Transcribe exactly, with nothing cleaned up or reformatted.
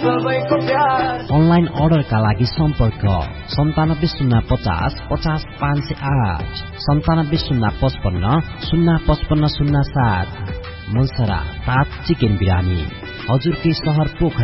सबैको प्यार। अनलाइन अर्डरका लागि सम्पर्क सन्तानब्बे शून्य पचास पचास पाँच सय आठ सन्तानब्बे शून्य पचपन्न शून्य पचपन्न शून्य सात। मुलसरा ताज चिकन बिरानी हजुरकै सहर पोखरा।